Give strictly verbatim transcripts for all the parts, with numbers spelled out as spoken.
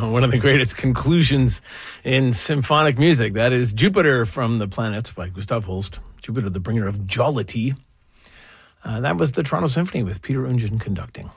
one of the greatest conclusions in symphonic music. That is Jupiter from the Planets by Gustav Holst. Jupiter, the bringer of jollity. Uh, that was the Toronto Symphony with Peter Ungen conducting.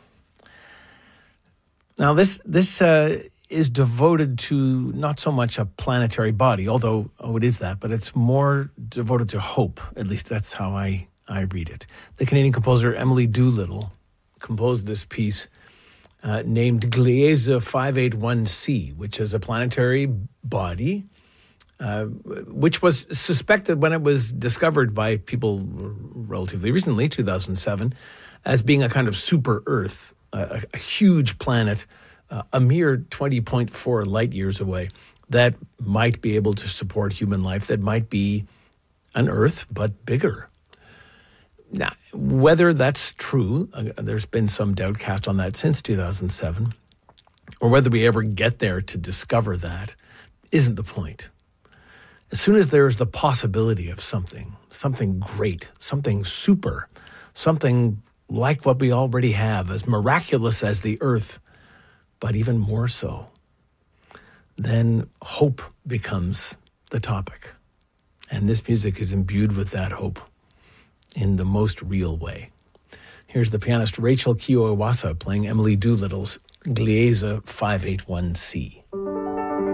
Now, this this uh, is devoted to not so much a planetary body, although oh, it is that, but it's more devoted to hope. At least that's how I, I read it. The Canadian composer Emily Doolittle composed this piece uh, named Gliese five eighty-one c, which is a planetary body, uh, which was suspected when it was discovered by people relatively recently, two thousand seven, as being a kind of super Earth, a, a huge planet, uh, a mere twenty point four light years away, that might be able to support human life, that might be an Earth, but bigger. Now, whether that's true, uh, there's been some doubt cast on that since two thousand seven, or whether we ever get there to discover that, isn't the point. As soon as there is the possibility of something, something great, something super, something like what we already have, as miraculous as the Earth, but even more so, then hope becomes the topic. And this music is imbued with that hope in the most real way. Here's the pianist Rachel Kiyo-Iwasa playing Emily Doolittle's Gliese five eighty-one c.